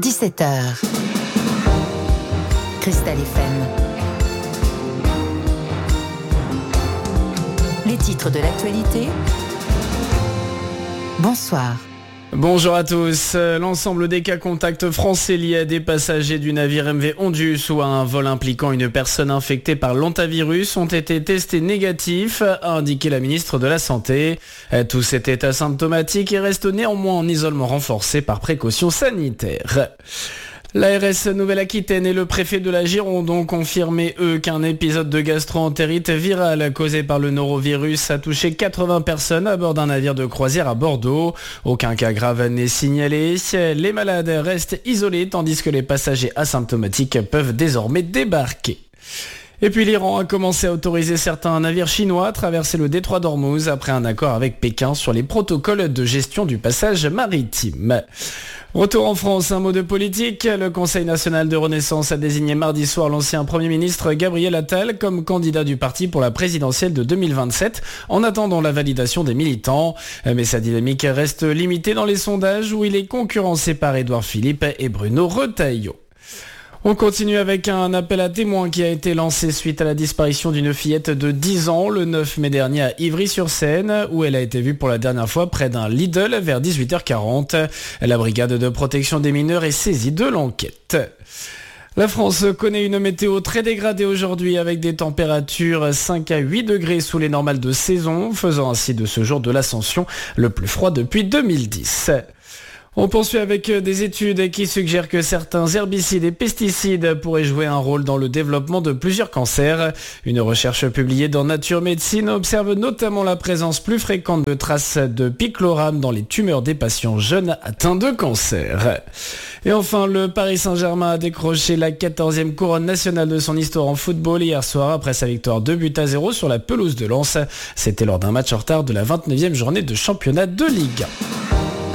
17h. Cristal FM. Les titres de l'actualité. Bonsoir. Bonjour à tous. L'ensemble des cas contacts français liés à des passagers du navire MV Ondius ou à un vol impliquant une personne infectée par l'hantavirus ont été testés négatifs, a indiqué la ministre de la Santé. Tous étaient asymptomatiques et restent néanmoins en isolement renforcé par précaution sanitaire. L'ARS Nouvelle-Aquitaine et le préfet de la Gironde ont confirmé, eux, qu'un épisode de gastro-entérite virale causé par le norovirus a touché 80 personnes à bord d'un navire de croisière à Bordeaux. Aucun cas grave n'est signalé. Les malades restent isolés tandis que les passagers asymptomatiques peuvent désormais débarquer. Et puis l'Iran a commencé à autoriser certains navires chinois à traverser le détroit d'Ormuz après un accord avec Pékin sur les protocoles de gestion du passage maritime. Retour en France, un mot de politique. Le Conseil national de Renaissance a désigné mardi soir l'ancien Premier ministre Gabriel Attal comme candidat du parti pour la présidentielle de 2027 en attendant la validation des militants. Mais sa dynamique reste limitée dans les sondages où il est concurrencé par Édouard Philippe et Bruno Retailleau. On continue avec un appel à témoins qui a été lancé suite à la disparition d'une fillette de 10 ans le 9 mai dernier à Ivry-sur-Seine où elle a été vue pour la dernière fois près d'un Lidl vers 18h40. La brigade de protection des mineurs est saisie de l'enquête. La France connaît une météo très dégradée aujourd'hui avec des températures 5 à 8 degrés sous les normales de saison, faisant ainsi de ce jour de l'Ascension le plus froid depuis 2010. On poursuit avec des études qui suggèrent que certains herbicides et pesticides pourraient jouer un rôle dans le développement de plusieurs cancers. Une recherche publiée dans Nature Médecine observe notamment la présence plus fréquente de traces de picloram dans les tumeurs des patients jeunes atteints de cancer. Et enfin, le Paris Saint-Germain a décroché la 14e couronne nationale de son histoire en football hier soir après sa victoire 2-0 sur la pelouse de Lens. C'était lors d'un match en retard de la 29e journée de championnat de Ligue 1.